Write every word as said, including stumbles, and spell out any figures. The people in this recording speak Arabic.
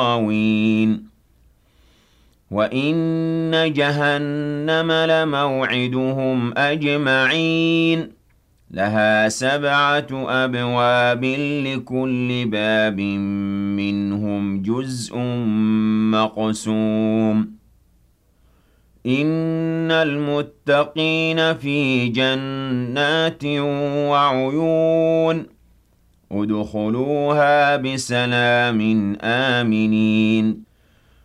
غاوين وَإِنَّ جَهَنَّمَ لَمَوْعِدُهُمْ أَجْمَعِينَ لَهَا سَبْعَةُ أَبْوَابٍ لِكُلِّ بَابٍ مِّنْهُمْ جُزْءٌ مَّقْسُومٌ إِنَّ الْمُتَّقِينَ فِي جَنَّاتٍ وَعُيُونٍ ادْخُلُوهَا بِسَلَامٍ آمِنِينَ